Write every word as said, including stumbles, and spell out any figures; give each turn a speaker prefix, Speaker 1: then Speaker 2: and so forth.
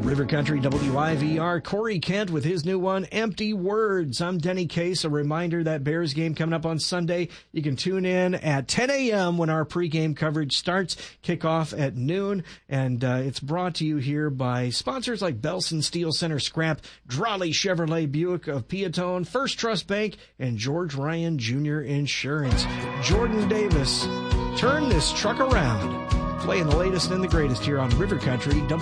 Speaker 1: River Country W I V R, Corey Kent with his new one, Empty Words. I'm Denny Case. A reminder that Bears game coming up on Sunday. You can tune in at ten a.m. when our pregame coverage starts. Kickoff at noon. And uh, it's brought to you here by sponsors like Belson Steel Center Scrap, Drawley Chevrolet Buick of Peatone, First Trust Bank, and George Ryan Junior Insurance. Jordan Davis, turn this truck around. Playing the latest and the greatest here on River Country.